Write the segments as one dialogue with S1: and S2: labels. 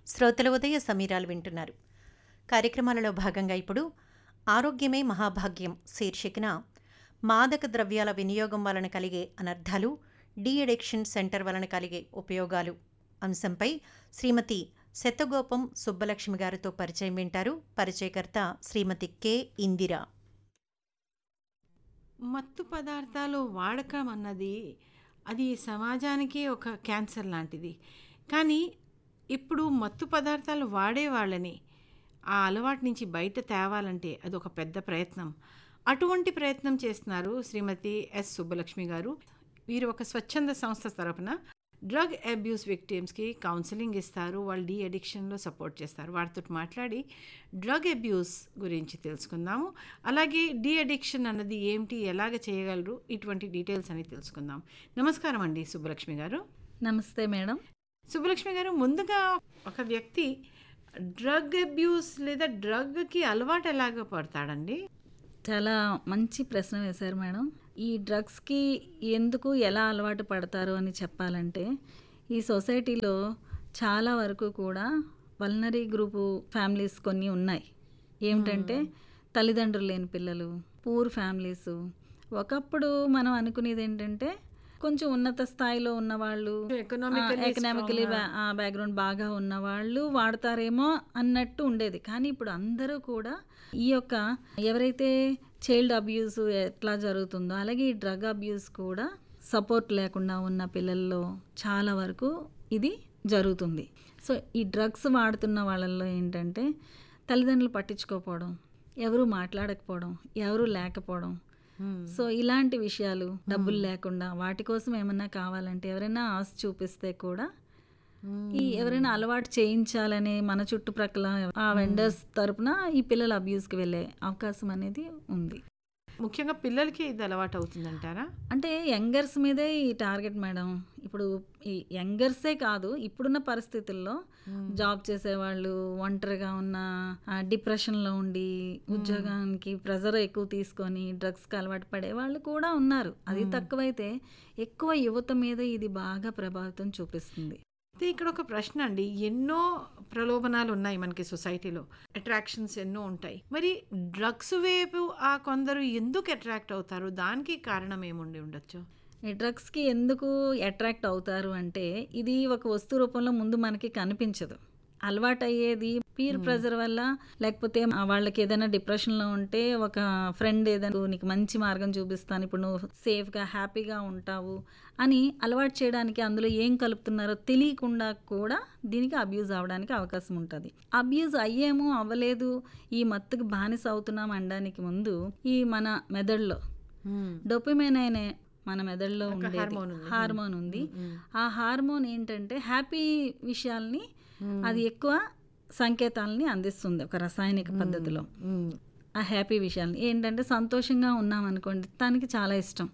S1: శ్రోతల ఉదయ సమీరాలు వింటున్నారు. కార్యక్రమాలలో భాగంగా ఇప్పుడు ఆరోగ్యమే మహాభాగ్యం శీర్షికన మాదక ద్రవ్యాల వినియోగం వలన కలిగే అనర్థాలు, డీ అడిక్షన్ సెంటర్ వలన కలిగే ఉపయోగాలు అంశంపై శ్రీమతి శతగోపం సుబ్బలక్ష్మి గారితో పరిచయం వింటారు. పరిచయకర్త శ్రీమతి కె ఇందిర.
S2: మత్తు పదార్థాలు వాడకం అన్నది అది సమాజానికి ఒక క్యాన్సర్ లాంటిది. కానీ ఇప్పుడు మత్తు పదార్థాలు వాడే వాళ్ళని ఆ అలవాటు నుంచి బయట తేవాలంటే అదొక పెద్ద ప్రయత్నం. అటువంటి ప్రయత్నం చేస్తున్నారు శ్రీమతి ఎస్ సుబ్బలక్ష్మి గారు. వీరు ఒక స్వచ్ఛంద సంస్థ తరపున డ్రగ్ అబ్యూస్ విక్టిమ్స్కి కౌన్సిలింగ్ ఇస్తారు. వాళ్ళు డీ అడిక్షన్లో సపోర్ట్ చేస్తారు. వారితో మాట్లాడి డ్రగ్ అబ్యూస్ గురించి తెలుసుకుందాము. అలాగే డీ అడిక్షన్ అన్నది ఏమిటి, ఎలాగ చేయగలరు, ఇటువంటి డీటెయిల్స్ అని తెలుసుకుందాం. నమస్కారం అండి సుబ్బలక్ష్మి గారు.
S3: నమస్తే మేడం.
S2: సుబ్బలక్ష్మి గారు, ముందుగా ఒక వ్యక్తి డ్రగ్ అబ్యూస్ లేదా డ్రగ్కి అలవాటు ఎలాగ పడతాడండి?
S3: చాలా మంచి ప్రశ్న వేశారు మేడం. ఈ డ్రగ్స్కి ఎందుకు ఎలా అలవాటు పడతారు అని చెప్పాలంటే, ఈ సొసైటీలో చాలా వరకు కూడా వల్నరీ గ్రూపు ఫ్యామిలీస్ కొన్ని ఉన్నాయి. ఏమిటంటే తల్లిదండ్రులు లేని పిల్లలు, పూర్ ఫ్యామిలీసు. ఒకప్పుడు మనం అనుకునేది ఏంటంటే కొంచెం ఉన్నత స్థాయిలో ఉన్నవాళ్ళు, ఎకనామికలీ బ్యాక్గ్రౌండ్ బాగా ఉన్నవాళ్ళు వాడతారేమో అన్నట్టు ఉండేది. కానీ ఇప్పుడు అందరూ కూడా ఈ యొక్క ఎవరైతే చైల్డ్ అబ్యూస్ ఎట్లా జరుగుతుందో అలాగే ఈ డ్రగ్ అబ్యూస్ కూడా సపోర్ట్ లేకుండా ఉన్న పిల్లల్లో చాలా వరకు ఇది జరుగుతుంది. సో ఈ డ్రగ్స్ వాడుతున్న వాళ్ళల్లో ఏంటంటే తల్లిదండ్రులు పట్టించుకోకపోవడం, ఎవరు మాట్లాడకపోవడం, ఎవరు లేకపోవడం. సో ఇలాంటి విషయాలు, డబ్బులు లేకుండా వాటి కోసం ఏమన్నా కావాలంటే ఎవరైనా ఆశ చూపిస్తే కూడా ఈ ఎవరైనా అలవాటు చేయించాలనే మన చుట్టుప్రక్కల ఆ వెండర్స్ తరపున ఈ పిల్లలు అబ్యూస్కి వెళ్ళే అవకాశం అనేది ఉంది.
S2: ముఖ్యంగా పిల్లలకి ఇది అలవాటు అవుతుందంటారా?
S3: అంటే యంగర్స్ మీదే ఈ టార్గెట్ మేడం. ఇప్పుడు ఈ యంగర్సే కాదు, ఇప్పుడున్న పరిస్థితుల్లో జాబ్ చేసేవాళ్ళు, ఒంటరిగా ఉన్న, డిప్రెషన్లో ఉండి ఉద్యోగానికి ప్రెజర్ ఎక్కువ తీసుకొని డ్రగ్స్కి అలవాటు పడే వాళ్ళు కూడా ఉన్నారు. అది తక్కువైతే ఎక్కువ యువత మీద ఇది బాగా ప్రభావితం చూపిస్తుంది.
S2: ఇక్కడ ఒక ప్రశ్న అండి, ఎన్నో ప్రలోభనాలు ఉన్నాయి మనకి సొసైటీలో, అట్రాక్షన్స్ ఎన్నో ఉంటాయి. మరి డ్రగ్స్ వైపు ఆ కొందరు ఎందుకు అట్రాక్ట్ అవుతారు? దానికి కారణం ఏముండి ఉండొచ్చు?
S3: ఈ డ్రగ్స్కి ఎందుకు అట్రాక్ట్ అవుతారు అంటే, ఇది ఒక వస్తు రూపంలో ముందు మనకి కనిపించదు. అలవాటు అయ్యేది పీర్ ప్రెజర్ వల్ల, లేకపోతే వాళ్ళకి ఏదైనా డిప్రెషన్లో ఉంటే ఒక ఫ్రెండ్ ఏదైనా నీకు మంచి మార్గం చూపిస్తాను, ఇప్పుడు నువ్వు సేఫ్గా హ్యాపీగా ఉంటావు అని అలవాటు చేయడానికి అందులో ఏం కలుపుతున్నారో తెలియకుండా కూడా దీనికి అబ్యూజ్ అవ్వడానికి అవకాశం ఉంటుంది. అబ్యూజ్ అయ్యేమో అవ్వలేదు, ఈ మత్తుకు బానిస అవుతున్నాం అనడానికి ముందు ఈ మన మెదడులో డోపమైన్ అనే మన మెదడులో ఉండే హార్మోన్ ఉంది. ఆ హార్మోన్ ఏంటంటే హ్యాపీ విషయాల్ని, అది ఎక్కువ సంకేతాలని అందిస్తుంది ఒక రసాయనిక పద్ధతిలో. ఆ హ్యాపీ విషయాల్ని ఏంటంటే సంతోషంగా ఉన్నాం అనుకోండి, దానికి చాలా ఇష్టం.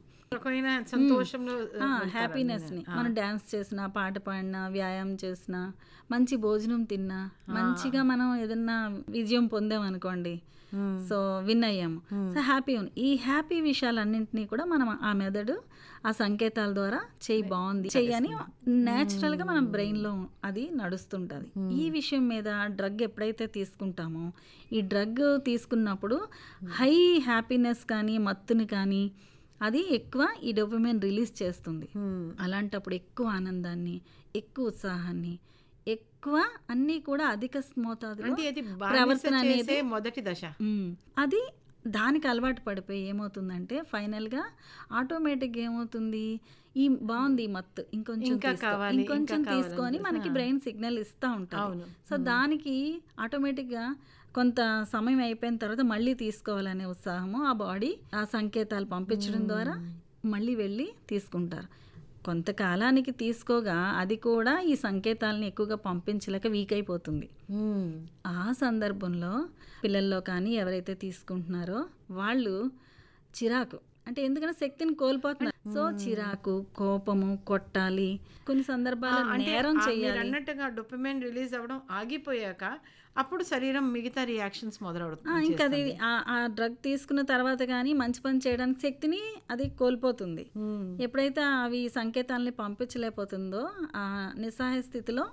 S3: హ్యాపీనెస్ని మనం డ్యాన్స్ చేసినా, పాట పాడినా, వ్యాయామం చేసినా, మంచి భోజనం తిన్నా, మంచిగా మనం ఏదన్నా విజయం పొందామనుకోండి, సో విన్ అయ్యాము, సో హ్యాపీ ఉంది. ఈ హ్యాపీ విషయాలన్నింటినీ కూడా మనం ఆ మెదడు ఆ సంకేతాల ద్వారా చెయ్యి బాగుంది చెయ్యని న్యాచురల్గా మన బ్రెయిన్లో అది నడుస్తుంటుంది. ఈ విషయం మీద డ్రగ్ ఎప్పుడైతే తీసుకుంటామో, ఈ డ్రగ్ తీసుకున్నప్పుడు హై హ్యాపీనెస్ కానీ మత్తుని కానీ అది ఎక్కువ ఈ డోపమైన్ రిలీజ్ చేస్తుంది. అలాంటప్పుడు ఎక్కువ ఆనందాన్ని, ఎక్కువ ఉత్సాహాన్ని, ఎక్కువ అన్నీ కూడా అధిక మోతాదులో ప్రవర్తన అనేది
S2: మొదటి దశ.
S3: అది దానికి అలవాటు పడిపోయి ఏమవుతుందంటే ఫైనల్గా ఆటోమేటిక్గా ఏమవుతుంది, ఈ బాగుంది మత్తు ఇంకొంచెం తీసుకొని మనకి బ్రెయిన్ సిగ్నల్ ఇస్తూ ఉంటుంది. సో దానికి ఆటోమేటిక్గా కొంత సమయం అయిపోయిన తర్వాత మళ్ళీ తీసుకోవాలనే ఉత్సాహము ఆ బాడీ ఆ సంకేతాలు పంపించడం ద్వారా మళ్ళీ వెళ్ళి తీసుకుంటారు. కొంతకాలానికి తీసుకోగా అది కూడా ఈ సంకేతాలను ఎక్కువగా పంపించలేక వీక్ అయిపోతుంది. ఆ సందర్భంలో పిల్లల్లో కానీ ఎవరైతే తీసుకుంటున్నారో వాళ్ళు చిరాకు, అంటే ఎందుకంటే శక్తిని కోల్పోతున్నారు. సో చిరాకు, కోపము, కొట్టాలి, కొన్ని సందర్భాల్లో నేరం చేయాలి.
S2: అన్నట్టుగా డోపమైన్ రిలీజ్ అవ్వడం ఆగిపోయాక అప్పుడు శరీరం మిగతా రియాక్షన్స్ మొదలవుతుంది.
S3: ఇంకా అది ఆ డ్రగ్ తీసుకున్న తర్వాత కానీ మంచి పని చేయడానికి శక్తిని అది కోల్పోతుంది. ఎప్పుడైతే అవి సంకేతాలని పంపించలేకపోతుందో ఆ నిస్సహాయ స్థితిలో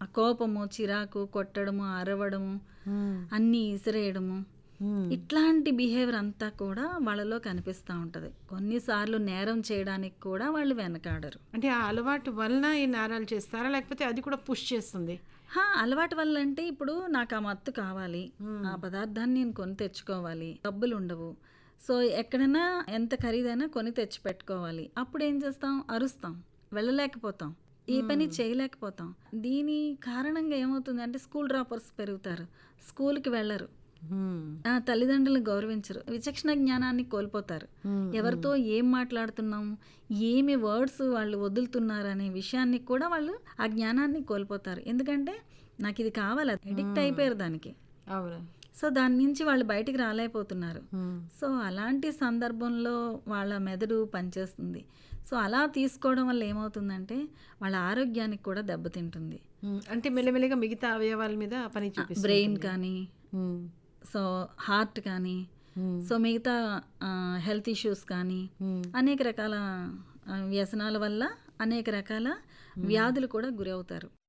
S3: ఆ కోపము, చిరాకు, కొట్టడము, అరవడము, అన్నీ ఇసిరేయడము, ఇట్లాంటి బిహేవియర్ అంతా కూడా వాళ్ళలో కనిపిస్తూ ఉంటుంది. కొన్నిసార్లు నేరం చేయడానికి కూడా వాళ్ళు వెనకాడరు.
S2: అంటే ఆ అలవాటు వలన ఈ నేరాలు చేస్తారా, లేకపోతే అది కూడా పుష్ చేస్తుంది?
S3: అలవాటు వల్ల అంటే ఇప్పుడు నాకు ఆ మత్తు కావాలి, ఆ పదార్థాన్ని నేను కొని తెచ్చుకోవాలి, డబ్బులు ఉండవు, సో ఎక్కడైనా ఎంత ఖరీదైనా కొని తెచ్చి పెట్టుకోవాలి. అప్పుడు ఏం చేస్తాం? అరుస్తాం, వెళ్ళలేకపోతాం, ఏ పని చేయలేకపోతాం. దీని కారణంగా ఏమవుతుందంటే స్కూల్ డ్రాపర్స్ పెరుగుతారు, స్కూల్కి వెళ్ళరు, తల్లిదండ్రులను గౌరవించరు, విచక్షణ జ్ఞానాన్ని కోల్పోతారు. ఎవరితో ఏం మాట్లాడుతున్నాం, ఏమి వర్డ్స్ వాళ్ళు వదులుతున్నారు అనే విషయాన్ని కూడా వాళ్ళు ఆ జ్ఞానాన్ని కోల్పోతారు. ఎందుకంటే నాకు ఇది కావాలి, అడిక్ట్ అయిపోయారు దానికి.
S2: అవును.
S3: సో దాని నుంచి వాళ్ళు బయటికి రాలేకపోతున్నారు. సో అలాంటి సందర్భంలో వాళ్ళ మెదడు పనిచేస్తుంది. సో అలా తీసుకోవడం వల్ల ఏమవుతుందంటే వాళ్ళ ఆరోగ్యానికి కూడా దెబ్బతింటుంది.
S2: అంటే మెల్లమెల్లగా మిగతా అవయవాల మీద పని చూపిస్తుంది.
S3: బ్రెయిన్ కానీ, సో హార్ట్ కానీ, సో మిగతా హెల్త్ ఇష్యూస్ కానీ, అనేక రకాల వ్యసనాల వల్ల అనేక రకాల వ్యాధులు కూడా గురవుతారు.